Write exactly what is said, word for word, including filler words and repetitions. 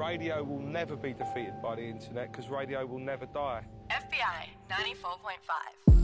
Radio will never be defeated by the internet because radio will never die. F B I ninety-four point five.